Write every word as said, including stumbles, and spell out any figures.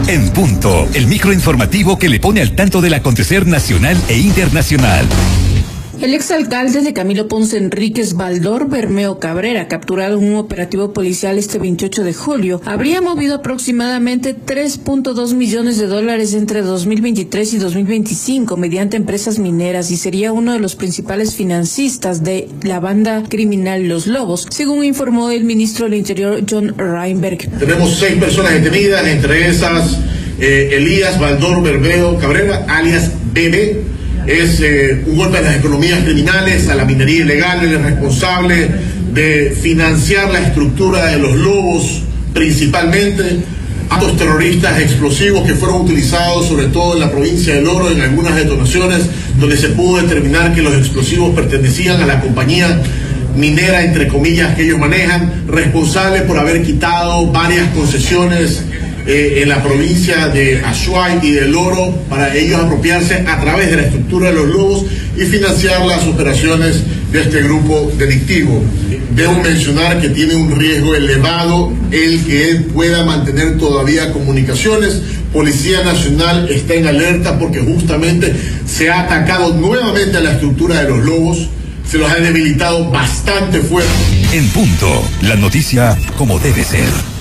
En punto, el microinformativo que le pone al tanto del acontecer nacional e internacional. El exalcalde de Camilo Ponce Enríquez, Baldor Bermeo Cabrera, capturado en un operativo policial este veintiocho de julio, habría movido aproximadamente tres punto dos millones de dólares entre dos mil veintitrés y dos mil veinticinco mediante empresas mineras y sería uno de los principales financistas de la banda criminal Los Lobos, según informó el ministro del Interior, John Reinberg. Tenemos seis personas detenidas, entre esas eh, Elías Baldor Bermeo Cabrera, alias Bebe. Es eh, un golpe a las economías criminales, a la minería ilegal. Él es responsable de financiar la estructura de Los Lobos, principalmente actos terroristas explosivos que fueron utilizados sobre todo en la provincia del Oro en algunas detonaciones donde se pudo determinar que los explosivos pertenecían a la compañía minera, entre comillas, que ellos manejan, responsable por haber quitado varias concesiones Eh, en la provincia de Azuay y del Oro para ellos apropiarse a través de la estructura de Los Lobos y financiar las operaciones de este grupo delictivo. Debo mencionar que tiene un riesgo elevado el que él pueda mantener todavía comunicaciones. Policía Nacional está en alerta porque justamente se ha atacado nuevamente a la estructura de Los Lobos, se los ha debilitado bastante fuerte. En punto, la noticia como debe ser.